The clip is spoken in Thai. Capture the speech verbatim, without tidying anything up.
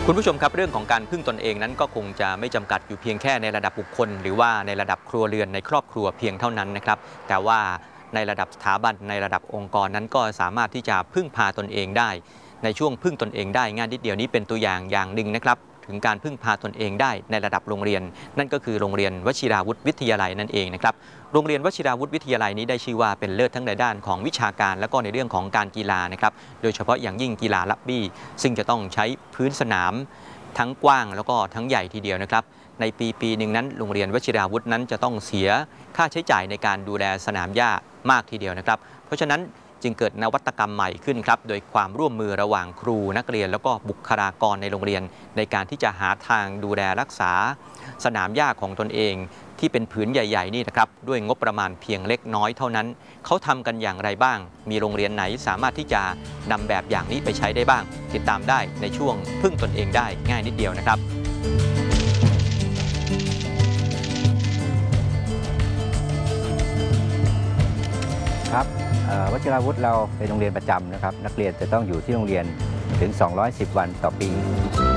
คุณผู้ชมครับเรื่องของการพึ่งตนเองนั้นก็คงจะไม่จำกัดอยู่เพียงแค่ในระดับบุคคลหรือว่าในระดับครัวเรือนในครอบครัวเพียงเท่านั้นนะครับแต่ว่าในระดับสถาบันในระดับองค์กรนั้นก็สามารถที่จะพึ่งพาตนเองได้ในช่วงพึ่งตนเองได้งานนิดเดียวนี้เป็นตัวอย่างอย่างหนึ่งนะครับถึงการพึ่งพาตนเองได้ในระดับโรงเรียนนั่นก็คือโรงเรียนวชิราวุธวิทยาลัยนั่นเองนะครับโรงเรียนวชิราวุธวิทยาลัยนี้ได้ชื่อว่าเป็นเลิศทั้งในด้านของวิชาการและก็ในเรื่องของการกีฬานะครับโดยเฉพาะอย่างยิ่งกีฬารักบี้ซึ่งจะต้องใช้พื้นสนามทั้งกว้างแล้วก็ทั้งใหญ่ทีเดียวนะครับในปีปีหนึ่งนั้นโรงเรียนวชิราวุธนั้นจะต้องเสียค่าใช้จ่ายในการดูแลสนามหญ้ามากทีเดียวนะครับเพราะฉะนั้นจึงเกิดนวัตกรรมใหม่ขึ้นครับโดยความร่วมมือระหว่างครูนักเรียนแล้วก็บุคลากรในโรงเรียนในการที่จะหาทางดูแลรักษาสนามหญ้าของตนเองที่เป็นผืนใหญ่ๆนี่นะครับด้วยงบประมาณเพียงเล็กน้อยเท่านั้นเขาทำกันอย่างไรบ้างมีโรงเรียนไหนสามารถที่จะนำแบบอย่างนี้ไปใช้ได้บ้างติดตามได้ในช่วงพึ่งตนเองได้ง่ายนิดเดียวนะครับครับวชิราวุธเราเป็นโรงเรียนประจำนะครับนักเรียนจะต้องอยู่ที่โรงเรียนถึงสองร้อยสิบวันต่อปี